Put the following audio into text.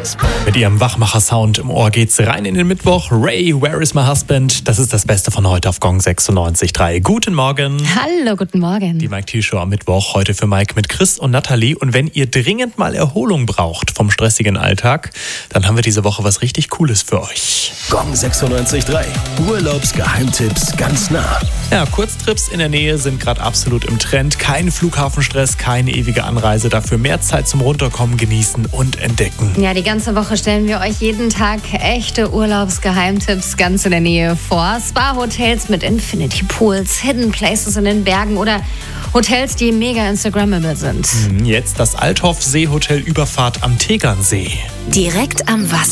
Mit ihrem Wachmacher-Sound im Ohr geht's rein in den Mittwoch. Ray, Where is my husband? Das ist das Beste von heute auf Gong 96.3. Guten Morgen. Hallo, guten Morgen. Die Mike T Show am Mittwoch. Heute für Mike mit Chris und Nathalie. Und wenn ihr dringend mal Erholung braucht vom stressigen Alltag, dann haben wir diese Woche was richtig Cooles für euch. Gong 96.3. Urlaubsgeheimtipps ganz nah. Ja, Kurztrips in der Nähe sind gerade absolut im Trend. Kein Flughafenstress, keine ewige Anreise. Dafür mehr Zeit zum Runterkommen, genießen und entdecken. Ja, die ganze Woche stellen wir euch jeden Tag echte Urlaubsgeheimtipps ganz in der Nähe vor. Spa-Hotels mit Infinity Pools, Hidden Places in den Bergen oder Hotels, die mega Instagrammable sind. Jetzt das Althoff Seehotel Überfahrt am Tegernsee. Direkt am Wasser.